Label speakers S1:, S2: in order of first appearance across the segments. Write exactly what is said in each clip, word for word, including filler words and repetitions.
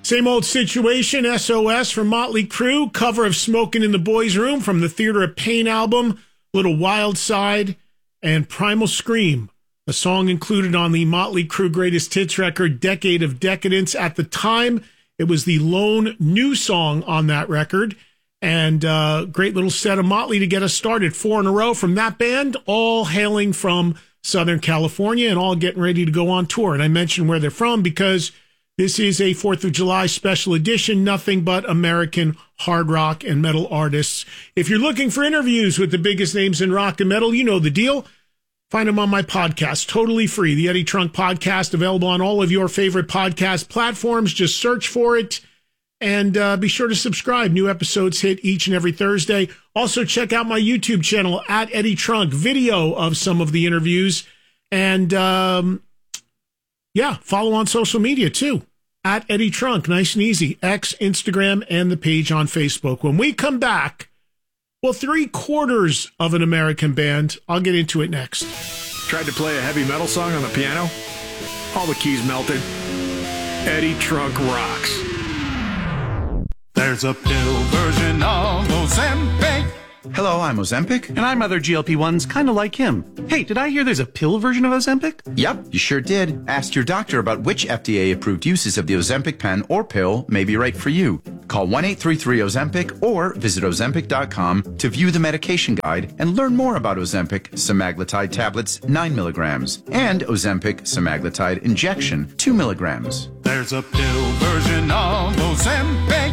S1: Same old situation, S O S from Motley Crue, cover of Smoking in the Boys' Room from the Theater of Pain album, Little Wild Side, and Primal Scream, a song included on the Motley Crue Greatest Hits record, Decade of Decadence. At the time, it was the lone new song on that record, and uh, great little set of Motley to get us started. Four in a row from that band, all hailing from Southern California and all getting ready to go on tour. And I mentioned where they're from because this is a fourth of July special edition, nothing but American hard rock and metal artists. If you're looking for interviews with the biggest names in rock and metal, you know the deal. Find them on my podcast, totally free. The Eddie Trunk Podcast, available on all of your favorite podcast platforms. Just search for it and uh, be sure to subscribe. New episodes hit each and every Thursday. Also, check out my YouTube channel, at Eddie Trunk, video of some of the interviews. And, um, yeah, follow on social media, too. At Eddie Trunk, nice and easy. X, Instagram, and the page on Facebook. When we come back, well, three quarters of an American band. I'll get into it next.
S2: Tried to play a heavy metal song on the piano? All the keys melted. Eddie Trunk rocks.
S3: There's a pill version of Ozempic.
S4: Hello, I'm Ozempic.
S5: And I'm other G L P ones kind of like him. Hey, did I hear there's a pill version of Ozempic?
S4: Yep, you sure did. Ask your doctor about which F D A-approved uses of the Ozempic pen or pill may be right for you. Call one eight three three Ozempic or visit Ozempic dot com to view the medication guide and learn more about Ozempic semaglutide tablets nine milligrams and Ozempic semaglutide injection two milligrams.
S3: There's a pill version of Ozempic.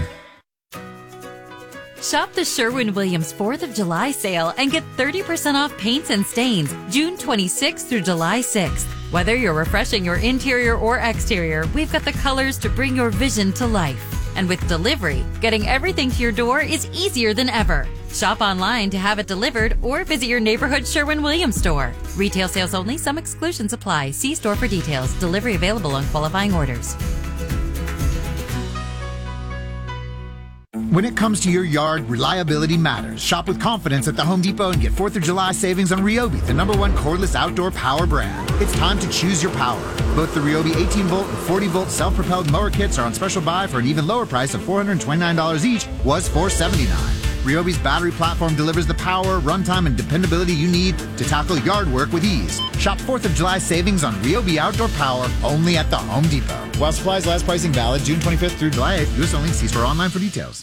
S6: Shop the Sherwin-Williams fourth of July sale and get thirty percent off paints and stains June twenty-sixth through July sixth. Whether you're refreshing your interior or exterior, we've got the colors to bring your vision to life. And with delivery, getting everything to your door is easier than ever. Shop online to have it delivered or visit your neighborhood Sherwin-Williams store. Retail sales only. Some exclusions apply. See store for details. Delivery available on qualifying orders.
S7: When it comes to your yard, reliability matters. Shop with confidence at the Home Depot and get fourth of July savings on Ryobi, the number one cordless outdoor power brand. It's time to choose your power. Both the Ryobi eighteen volt and forty volt self-propelled mower kits are on special buy for an even lower price of four hundred twenty-nine dollars each, was four hundred seventy-nine dollars. Ryobi's battery platform delivers the power, runtime, and dependability you need to tackle yard work with ease. Shop fourth of July savings on Ryobi outdoor power only at the Home Depot. While supplies last, pricing valid June twenty-fifth through July eighth. U S only. See store online for details.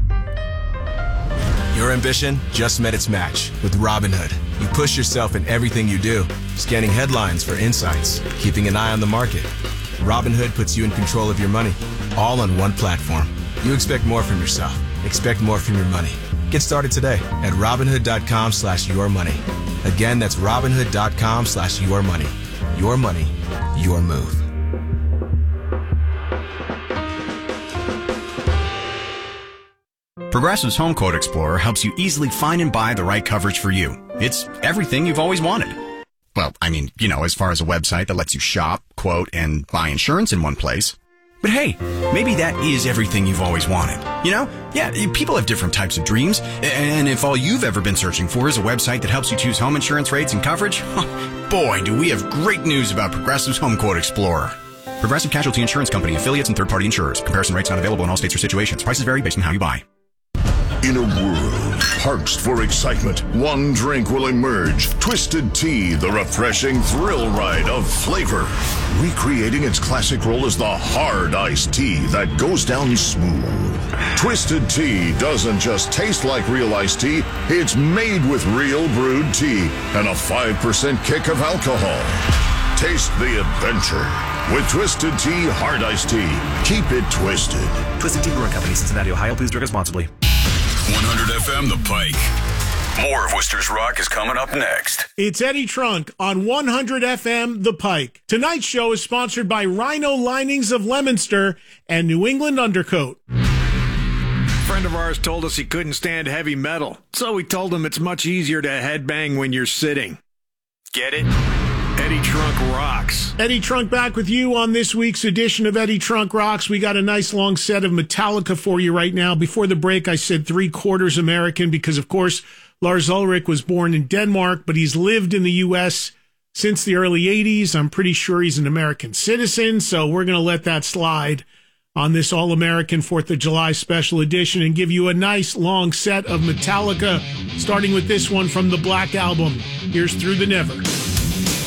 S8: Your ambition just met its match with Robinhood. You push yourself in everything you do, scanning headlines for insights, keeping an eye on the market. Robinhood puts you in control of your money, all on one platform. You expect more from yourself. Expect more from your money. Get started today at Robinhood.com slash your money. Again, that's Robinhood.com slash your money. Your money, your move.
S9: Progressive's Home Quote Explorer helps you easily find and buy the right coverage for you. It's everything you've always wanted. Well, I mean, you know, as far as a website that lets you shop, quote, and buy insurance in one place. But hey, maybe that is everything you've always wanted. You know? Yeah, people have different types of dreams. And if all you've ever been searching for is a website that helps you choose home insurance rates and coverage, boy, do we have great news about Progressive's Home Quote Explorer. Progressive Casualty Insurance Company, affiliates, and third-party insurers. Comparison rates not available in all states or situations. Prices vary based on how you buy.
S10: In a world parched for excitement, one drink will emerge. Twisted Tea, the refreshing thrill ride of flavor. Recreating its classic role as the hard iced tea that goes down smooth. Twisted Tea doesn't just taste like real iced tea, it's made with real brewed tea and a five percent kick of alcohol. Taste the adventure with Twisted Tea Hard Iced Tea. Keep it twisted.
S11: Twisted Tea Brewing Company, Cincinnati, Ohio. Please drink responsibly.
S12: one hundred F M The Pike. More of Worcester's Rock is coming up next.
S1: It's Eddie Trunk on one hundred F M The Pike. Tonight's show is sponsored by Rhino Linings of Leominster and New England Undercoat.
S2: A friend of ours told us he couldn't stand heavy metal, so we told him it's much easier to headbang when you're sitting. Get it? Eddie Trunk rocks.
S1: Eddie Trunk back with you on this week's edition of Eddie Trunk Rocks. We got a nice long set of Metallica for you right now. Before the break, I said three quarters American because, of course, Lars Ulrich was born in Denmark, but he's lived in the U S since the early eighties. I'm pretty sure he's an American citizen, so we're going to let that slide. on this All-American fourth of July special edition and give you a nice long set of Metallica, starting with this one from the Black Album. Here's Through the Never.